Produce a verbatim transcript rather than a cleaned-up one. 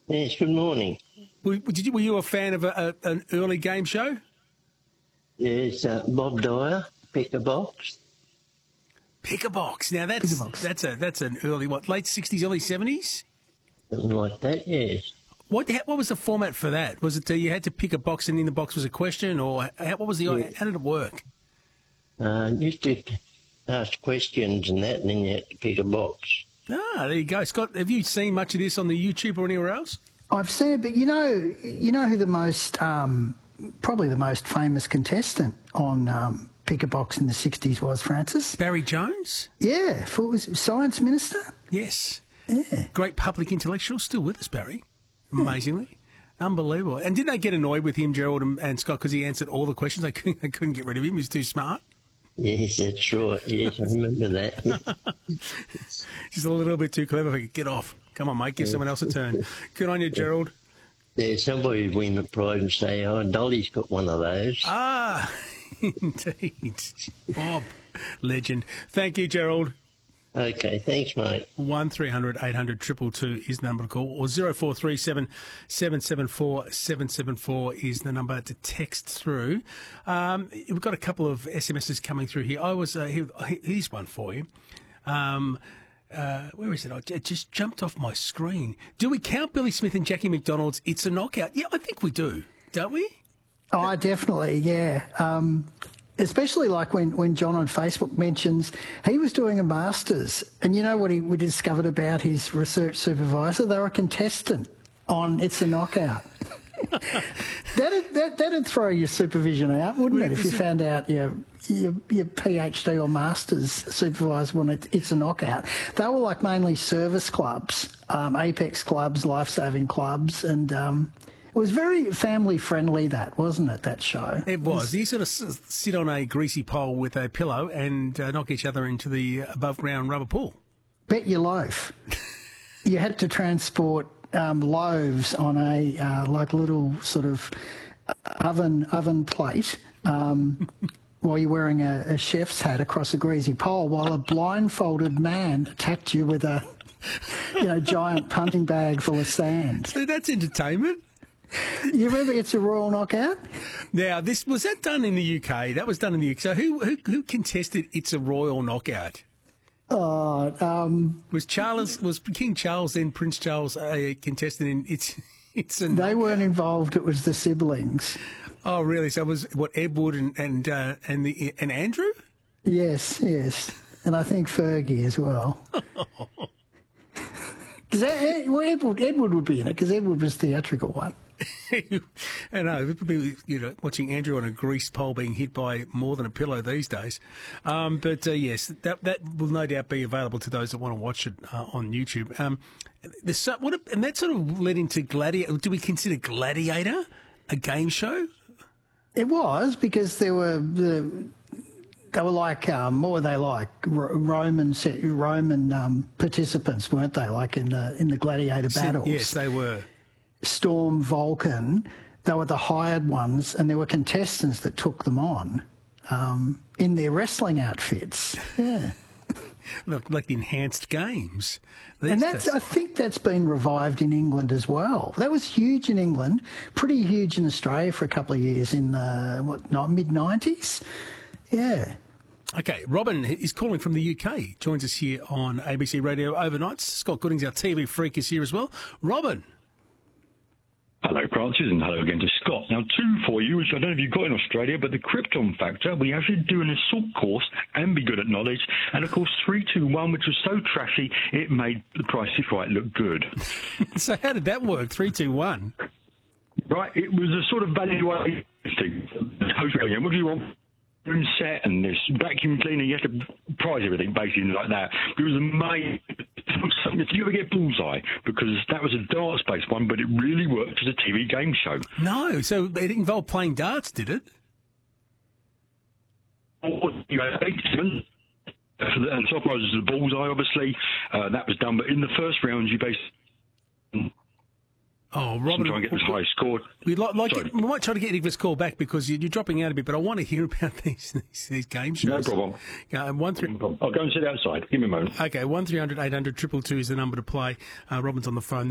Yes, good morning. Were, did you, were you a fan of a, a, an early game show? Yes, uh, Bob Dyer, Pick a Box. Pick a box. Now that's Pick a box. that's a that's an early what late sixties, early seventies. Something like that, yes. What what was the format for that? Was it uh, you had to pick a box and in the box was a question, or how, what was the Yeah. how did it work? Uh, used to ask questions and that, and then you had to pick a box. Ah, there you go, Scott. Have you seen much of this on the YouTube or anywhere else? I've seen it, but you know, you know who the most, um, probably the most famous contestant on um, Pick a Box in the sixties was, Francis? Barry Jones. Yeah, for, was it Science Minister? Yes. Yeah. Great public intellectual, still with us, Barry. Amazingly. Unbelievable. And didn't they get annoyed with him, Gerald and, and Scott, because he answered all the questions? They couldn't, they couldn't get rid of him. He was too smart. Yes, that's right. Yes, I remember that. Just a little bit too clever. Get off. Come on, mate. Give someone else a turn. Good on you, Gerald. Yeah, somebody would win the prize and say, oh, Dolly's got one of those. Ah, indeed. Bob, legend. Thank you, Gerald. Okay, thanks, mate. one three hundred eight hundred two two two is the number to call, or zero four three seven seven seven four seven seven four is the number to text through. Um, we've got a couple of S M Ses coming through here. I was uh, here, here's one for you. Um, uh, where is it? I it just jumped off my screen. Do we count Billy Smith and Jackie McDonald's It's a Knockout? Yeah, I think we do, don't we? Oh, definitely, yeah. Um, especially like when, when John on Facebook mentions he was doing a master's, and you know what he, we discovered about his research supervisor? They were a contestant on It's a Knockout. that'd, that, that'd throw your supervision out, wouldn't it, if you found out your, your, your PhD or master's supervisor when it, It's a Knockout. They were like mainly service clubs, um, Apex clubs, life-saving clubs, and... Um, it was very family-friendly, that, wasn't it, that show? It was. You sort of s- sit on a greasy pole with a pillow and uh, knock each other into the above-ground rubber pool. Bet your loaf. You had to transport um, loaves on a, uh, like, little sort of oven oven plate um, while you're wearing a, a chef's hat across a greasy pole while a blindfolded man attacked you with a, you know, giant punting bag full of sand. So that's entertainment. You remember It's a Royal Knockout? Now, this was that done in the U K? That was done in the U K. So who who, who contested It's a Royal Knockout? Oh, um... Was Charles was King Charles then Prince Charles a contestant in It's It's a They Knockout? weren't involved, it was the siblings. Oh, really? So it was what Edward and and uh, and the and Andrew? Yes, yes. And I think Fergie as well. Because well, Edward, Edward would be in it, because Edward was the theatrical one. I know, it would be, you know, watching Andrew on a greased pole being hit by more than a pillow these days. Um, but uh, yes, that that will no doubt be available to those that want to watch it uh, on YouTube. Um, there's so, what, and that sort of led into Gladiator. Do we consider Gladiator a game show? It was, because there were the they were like um, what were they like Ro- Roman set, Roman um, participants, weren't they? Like in the in the gladiator battles. Yes, they were. Storm, Vulcan, they were the hired ones, and there were contestants that took them on um, in their wrestling outfits. Yeah. Look, like the enhanced games. These And that's, days. I think that's been revived in England as well. That was huge in England, pretty huge in Australia for a couple of years in the what, mid nineties. Yeah. Okay, Robin is calling from the U K. Joins us here on A B C Radio overnights. Scott Goodings, our T V freak, is here as well. Robin. Hello, Francis, and hello again to Scott. Now, two for you, which I don't know if you've got in Australia, but the Krypton Factor, we actually do an assault course and be good at knowledge. And, of course, three two one, which was so trashy, it made the Price is Right look good. So how did that work, three two one? Right, it was a sort of valuation thing. The host going, what do you want? Room set and this vacuum cleaner, you have to prize everything basically like that. It was amazing. If you ever get Bullseye, because that was a darts-based one, but it really worked as a T V game show. No, so it involved playing darts, did it? You had eighty-seven, and top prize was the Bullseye, obviously. Uh, that was done, but in the first round, you basically Oh, Robin, try and get this high score. We'd like, like Sorry. we might try to get Igvis call back because you're dropping out a bit, but I want to hear about these these, these game shows. No problem. Uh, one three. I'll go and sit outside. Give me a moment. Okay, one three hundred eight hundred triple two is the number to play. Uh, Robin's on the phone.